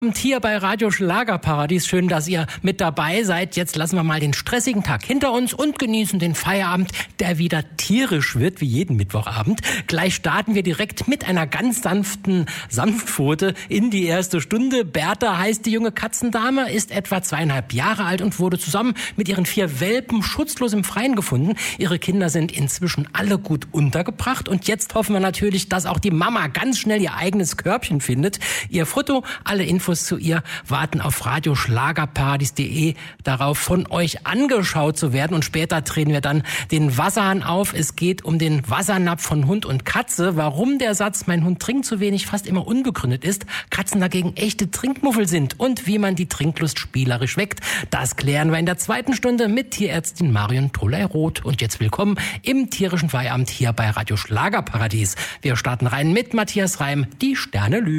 Und hier bei Radio Schlagerparadies, schön, dass ihr mit dabei seid. Jetzt lassen wir mal den stressigen Tag hinter uns und genießen den Feierabend, der wieder tierisch wird, wie jeden Mittwochabend. Gleich starten wir direkt mit einer ganz sanften Sanftpfote in die erste Stunde. Bertha heißt die junge Katzendame, ist etwa 2,5 Jahre alt und wurde zusammen mit ihren 4 Welpen schutzlos im Freien gefunden. Ihre Kinder sind inzwischen alle gut untergebracht und jetzt hoffen wir natürlich, dass auch die Mama ganz schnell ihr eigenes Körbchen findet. Ihr Foto, alle Infos zu ihr warten auf radioschlagerparadies.de darauf, von euch angeschaut zu werden. Und später drehen wir dann den Wasserhahn auf. Es geht um den Wassernapf von Hund und Katze. Warum der Satz, mein Hund trinkt zu wenig, fast immer unbegründet ist, Katzen dagegen echte Trinkmuffel sind und wie man die Trinklust spielerisch weckt, das klären wir in der zweiten Stunde mit Tierärztin Marion Toley-Roth. Und jetzt willkommen im tierischen Feierabend hier bei Radio Schlagerparadies. Wir starten rein mit Matthias Reim, die Sterne lügen.